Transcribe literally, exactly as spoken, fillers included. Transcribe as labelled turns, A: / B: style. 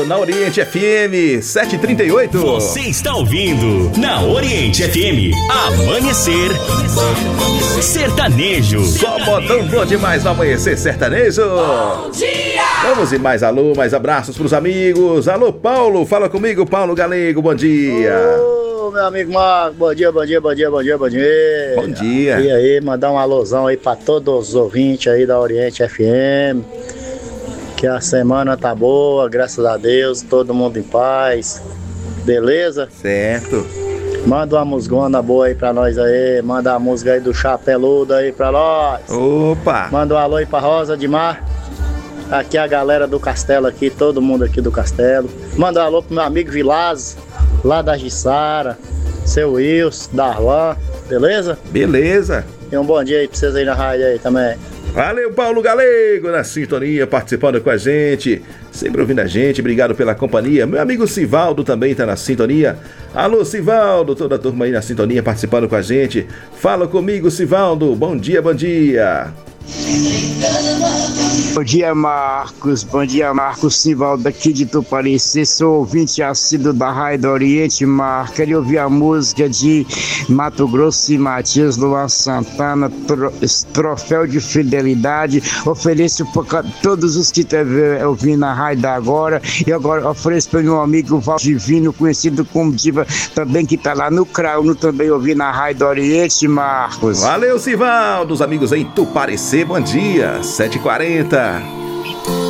A: Na Oriente F M sete e trinta e oito.
B: Você está ouvindo na Oriente F M Amanhecer Sertanejo.
A: Só botão bom demais no Amanhecer Sertanejo.
C: Bom dia!
A: Vamos e mais alô, mais abraços pros amigos. Alô, Paulo, fala comigo, Paulo Galego, bom dia.
D: Ô, meu amigo Marco, bom dia, bom dia, bom dia, bom dia, bom dia.
A: Bom dia.
D: E aí, mandar um alôzão aí pra todos os ouvintes aí da Oriente F M. Que a semana tá boa, graças a Deus, todo mundo em paz. Beleza?
A: Certo.
D: Manda uma musgona boa aí pra nós aí. Manda a música aí do Chapeludo aí pra nós.
A: Opa!
D: Manda um alô aí pra Rosa de Mar. Aqui a galera do Castelo aqui, todo mundo aqui do Castelo. Manda um alô pro meu amigo Vilaz, lá da Gissara. Seu Wilson, Darlan, beleza?
A: Beleza.
D: E um bom dia aí pra vocês aí na rádio aí também.
A: Valeu, Paulo Galego, na sintonia, participando com a gente, sempre ouvindo a gente, obrigado pela companhia. Meu amigo Sivaldo também tá na sintonia. Alô, Sivaldo, toda a turma aí na sintonia, participando com a gente. Fala comigo, Sivaldo, bom dia, bom dia.
E: Bom dia, Marcos. Bom dia, Marcos Sivaldo aqui de Tuparecer. Sou ouvinte assíduo da Rádio Oriente, Marcos. Queria ouvir a música de Mato Grosso e Matias, Luan Santana, tro, Troféu de Fidelidade. Ofereço para todos os que estão ouvindo na rádio agora. E agora ofereço para meu amigo Valdivino, conhecido como Diva, também que está lá no Crauno, também ouvindo na Rádio Oriente, Marcos.
A: Valeu, Sivaldo. Os amigos aí em Tuparecer, bom dia. sete e quarenta.